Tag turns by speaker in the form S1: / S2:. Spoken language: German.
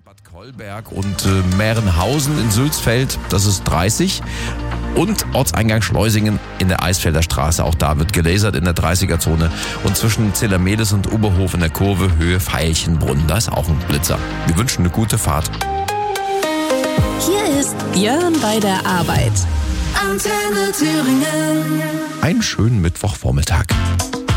S1: Bad Kolberg und Mährenhausen in Sülzfeld, das ist 30. Und Ortseingang Schleusingen in der Eisfelder Straße, auch da wird gelasert in der 30er-Zone. Und zwischen Zellermedes und Oberhof in der Kurve Höhe Veilchenbrunn, da ist auch ein Blitzer. Wir wünschen eine gute Fahrt.
S2: Hier ist Björn bei der Arbeit. Antenne Thüringen.
S1: Einen schönen Mittwochvormittag.